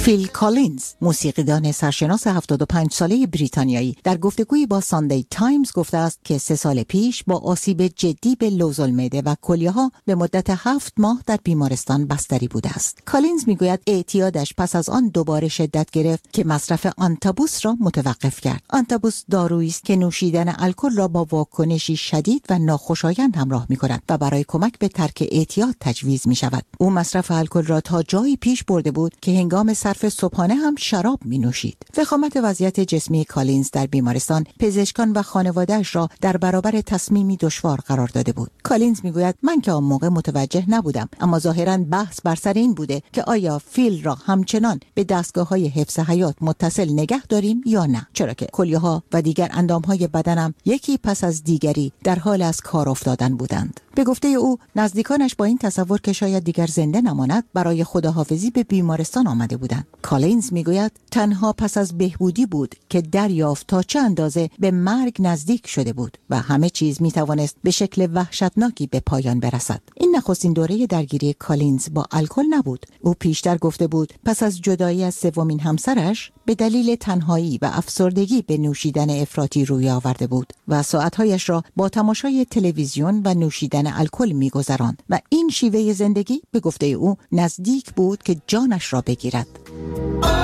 فیل کالینز، موسیقیدان سرشناس 75 ساله بریتانیایی، در گفتگویی با ساندی تایمز گفته است که 3 سال پیش با آسیب جدی به لوزالمعده و کلیه‌ها به مدت 7 ماه در بیمارستان بستری بوده است. کالینز میگوید اعتیادش پس از آن دوباره شدت گرفت که مصرف آنتابوس را متوقف کرد. آنتابوس دارویی است که نوشیدن الکل را با واکنشی شدید و ناخوشایند همراه می‌کند و برای کمک به ترک اعتیاد تجویز می‌شود. او مصرف الکل را تا جایی پیش برده بود که هنگام صرف صبحانه هم شراب می نوشید. وخامت وضعیت جسمی کالینز در بیمارستان پزشکان و خانواده‌اش را در برابر تصمیمی دشوار قرار داده بود. کالینز می گوید من که آن موقع متوجه نبودم، اما ظاهراً بحث بر سر این بوده که آیا فیل را همچنان به دستگاه‌های حفظ حیات متصل نگه داریم یا نه، چرا که کلیه‌ها و دیگر اندام‌های بدنم یکی پس از دیگری در حال از کار افتادن بودند. به گفته او نزدیکانش با این تصور که شاید دیگر زنده نماند برای خداحافظی به بیمارستان آمده بودند. کالینز میگوید تنها پس از بهبودی بود که دریافت تا چه اندازه به مرگ نزدیک شده بود و همه چیز میتوانست به شکل وحشتناکی به پایان برسد. این نخستین دوره درگیری کالینز با الکل نبود. او پیشتر گفته بود پس از جدایی از سومین همسرش به دلیل تنهایی و افسردگی به نوشیدن افراطی روی آورده بود و ساعتهایش را با تماشای تلویزیون و نوشیدن الکل می‌گذراند و این شیوه زندگی به گفته او نزدیک بود که جانش را بگیرد.